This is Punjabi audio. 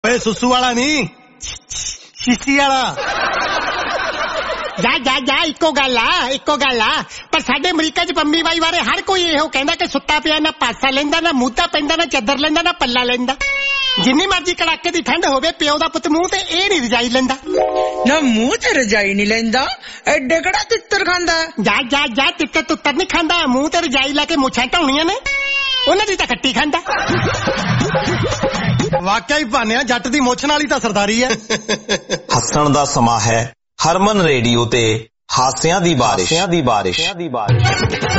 ਓਏ ਸੁਸੂ ਵਾਲਾ ਨਹੀਂ, ਸ਼ੀਸ਼ੀ ਵਾਲਾ। ਜਾ ਇੱਕੋ ਗੱਲ ਆ। ਪਰ ਸਾਡੇ ਅਮਰੀਕਾ 'ਚ ਪੰਮੀ ਬਾਈ ਬਾਰੇ ਹਰ ਕੋਈ ਇਹੋ ਕਹਿੰਦਾ ਕਿ ਸੁੱਤਾ ਪਿਆ ਨਾ ਪਾਸਾ ਲੈਂਦਾ, ਨਾ ਮੂਧਾ ਪੈਂਦਾ, ਨਾ ਚੱਦਰ ਲੈਂਦਾ, ਨਾ ਪੱਲਾ ਲੈਂਦਾ। ਜਿੰਨੀ ਮਰਜੀ ਕੜਾਕੇ ਦੀ ਠੰਡ ਹੋਵੇ, ਪਿਓ ਦਾ ਪੁੱਤ ਮੂੰਹ ਤੇ ਇਹ ਨਹੀਂ ਰਜਾਈ ਲੈਂਦਾ। ਨਾ ਮੂੰਹ ਤੇ ਰਜਾਈ ਨਹੀਂ ਲੈਂਦਾ, ਐਡੇ ਕਿਹੜਾ ਤਿੱਤਰ ਖਾਂਦਾ। ਜਾ ਤਿੱਤਰ ਤੁੱਤਰ ਨਹੀਂ ਖਾਂਦਾ, ਮੂੰਹ ਤੇ ਰਜਾਈ ਲਾ ਕੇ ਮੁੱਛਾਂ ਢਾਉਣੀਆਂ ਨੇ, ਉਹਨਾਂ ਦੀ ਤਾਂ ਖੱਟੀ ਖਾਂਦਾ। ਵਾਕਿਆ ਹੀ ਭਾਨਿਆ, ਜੱਟ ਦੀ ਮੁੱਛ ਨਾਲ ਹੀ ਤਾਂ ਸਰਦਾਰੀ ਹੈ। ਹੱਸਣ ਦਾ ਸਮਾਂ ਹੈ ਹਰਮਨ ਰੇਡੀਓ ਤੇ ਹਾਸਿਆਂ ਦੀ ਬਾਰਿਸ਼।